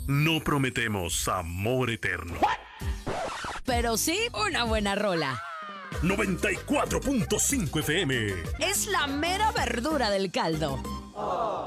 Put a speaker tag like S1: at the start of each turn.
S1: No prometemos amor eterno.
S2: Pero sí una buena rola.
S1: 94.5 FM.
S2: Es la mera verdura del caldo.